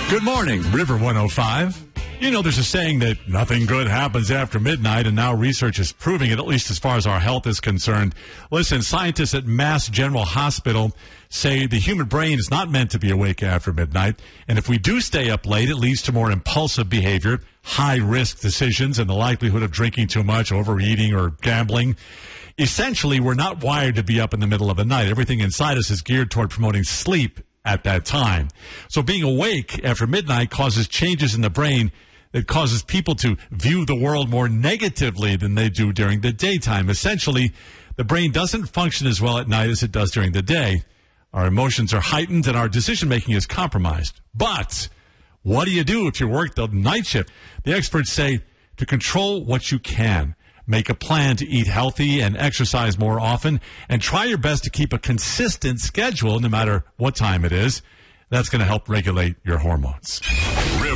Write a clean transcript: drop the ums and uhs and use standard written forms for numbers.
Good morning, River 105. You know, there's a saying that nothing good happens after midnight, and now research is proving it, at least as far as our health is concerned. Listen, scientists at Mass General Hospital say the human brain is not meant to be awake after midnight, and if we do stay up late, it leads to more impulsive behavior, high-risk decisions, and the likelihood of drinking too much, overeating, or gambling. Essentially, we're not wired to be up in the middle of the night. Everything inside us is geared toward promoting sleep at that time. So being awake after midnight causes changes in the brain that causes people to view the world more negatively than they do during the daytime. Essentially, the brain doesn't function as well at night as it does during the day. Our emotions are heightened and our decision-making is compromised. But what do you do if you work the night shift? The experts say to control what you can. Make a plan to eat healthy and exercise more often, and try your best to keep a consistent schedule no matter what time it is. That's going to help regulate your hormones.